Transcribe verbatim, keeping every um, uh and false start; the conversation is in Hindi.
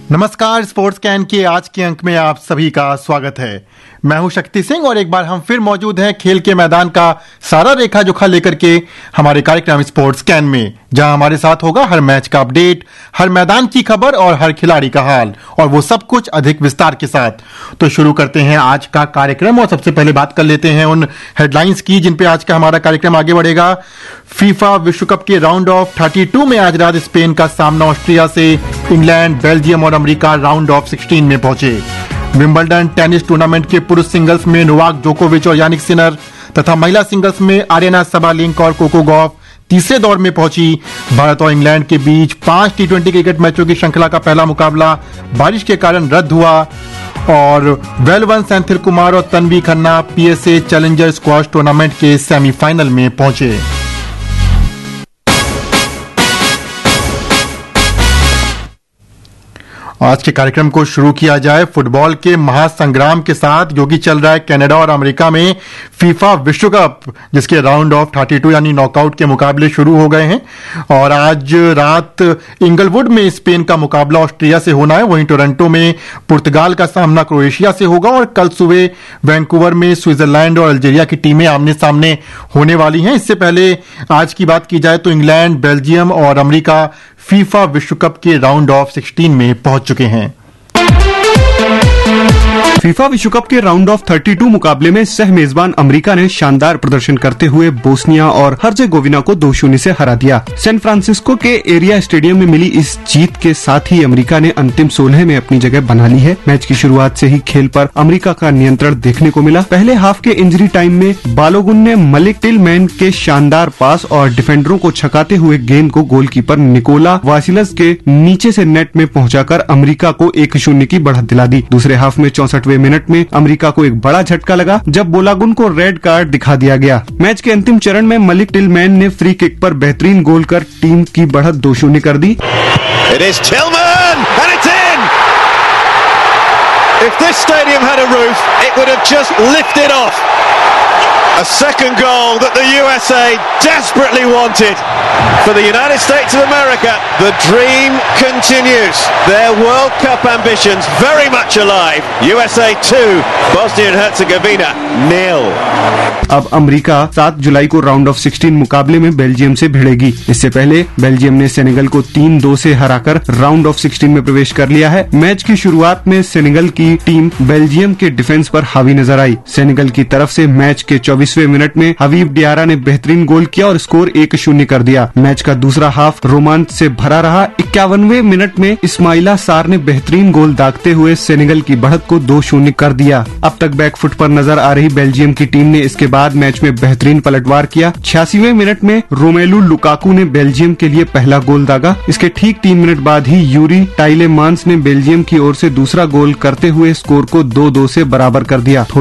नमस्कार, स्पोर्ट्स कैन के आज के अंक में आप सभी का स्वागत है। मैं हूं शक्ति सिंह और एक बार हम फिर मौजूद हैं खेल के मैदान का सारा रेखा जोखा लेकर के हमारे कार्यक्रम स्पोर्ट्स कैन में, जहां हमारे साथ होगा हर मैच का अपडेट, हर मैदान की खबर और हर खिलाड़ी का हाल, और वो सब कुछ अधिक विस्तार के साथ। तो शुरू करते हैं आज का कार्यक्रम और सबसे पहले बात कर लेते हैं उन हेडलाइंस की जिन पे आज का हमारा कार्यक्रम आगे बढ़ेगा। फीफा विश्व कप के राउंड ऑफ बत्तीस में आज रात स्पेन का सामना ऑस्ट्रिया से, इंग्लैंड, बेल्जियम और अमेरिका राउंड ऑफ सोलह में पहुंचे। विंबलडन टेनिस टूर्नामेंट के पुरुष सिंगल्स में नोवाक जोकोविच और यानिक सिनर तथा महिला सिंगल्स में आर्यना सबालेंका और कोको गॉफ तीसरे दौर में पहुंची। भारत और इंग्लैंड के बीच पांच टी ट्वेंटी क्रिकेट मैचों की श्रृंखला का पहला मुकाबला बारिश के कारण रद्द हुआ। और वेलवन सेंथिल कुमार और Tanvi Khanna PSA challenger squash tournament के सेमीफाइनल में पहुंचे। आज के कार्यक्रम को शुरू किया जाए फुटबॉल के महासंग्राम के साथ, जो कि चल रहा है कनाडा और अमेरिका में फीफा विश्व कप, जिसके राउंड ऑफ बत्तीस यानी नॉकआउट के मुकाबले शुरू हो गए हैं। और आज रात इंगलवुड में स्पेन का मुकाबला ऑस्ट्रिया से होना है, वहीं टोरंटो में पुर्तगाल का सामना क्रोएशिया से होगा और कल सुबह वैंकूवर में स्विट्जरलैंड और अल्जीरिया की टीमें आमने सामने होने वाली हैं। इससे पहले आज की बात की जाए तो इंग्लैंड, बेल्जियम और अमेरिका फीफा विश्व कप के राउंड ऑफ सोलह में पहुंच चुके हैं। फीफा विश्व कप के राउंड ऑफ बत्तीस मुकाबले में सह मेजबान अमेरिका ने शानदार प्रदर्शन करते हुए बोस्निया और हर्जेगोविना को दो शून्य से हरा दिया। सैन फ्रांसिस्को के एरिया स्टेडियम में मिली इस जीत के साथ ही अमेरिका ने अंतिम सोलह में अपनी जगह बना ली है। मैच की शुरुआत से ही खेल पर अमेरिका का नियंत्रण देखने को मिला। पहले हाफ के इंजरी टाइम में बालोगुन ने मलिक टिलमैन के शानदार पास और डिफेंडरों को छकाते हुए गेंद को गोलकीपर निकोला वासिलस के नीचे से नेट में पहुंचाकर अमेरिका को एक शून्य की बढ़त दिला दी। दूसरे हाफ में चौसठवें मिनट में अमेरिका को एक बड़ा झटका लगा जब बोलागुन को रेड कार्ड दिखा दिया गया। मैच के अंतिम चरण में मलिक टिलमैन ने फ्री किक पर बेहतरीन गोल कर टीम की बढ़त दो शून्य कर दी। It is Tillman and it's in. If this stadium had a roof, it would have just lifted off. A second goal that the U S A desperately wanted. For the United States of America, the dream continues. Their World Cup ambitions very much alive. U S A two, Bosnia and Herzegovina nil. अब अमेरिका सात जुलाई को राउंड ऑफ सोलह मुकाबले में बेल्जियम से भिड़ेगी। इससे पहले बेल्जियम ने सेनेगल को तीन दो से हराकर राउंड ऑफ सोलह में प्रवेश कर लिया है। मैच की शुरुआत में सेनेगल की टीम बेल्जियम के डिफेंस पर हावी नजर आई। सेनेगल की तरफ से मैच के चौबीसवें मिनट में हबीब डियारा ने बेहतरीन गोल किया और स्कोर एक शून्य कर दिया। मैच का दूसरा हाफ रोमांच से भरा रहा। इक्यावनवें मिनट में इस्माइला सार ने बेहतरीन गोल दागते हुए सेनेगल की बढ़त को दो शून्य कर दिया। अब तक बैकफुट पर नजर आ रही बेल्जियम की टीम ने इसके बाद मैच में बेहतरीन पलटवार किया। छियासीवें मिनट में रोमेलू लुकाकू ने बेल्जियम के लिए पहला गोल दागा। इसके ठीक तीन मिनट बाद ही यूरी टाइलेमांस ने बेल्जियम की ओर से दूसरा गोल करते हुए स्कोर को दो दो से बराबर कर दिया।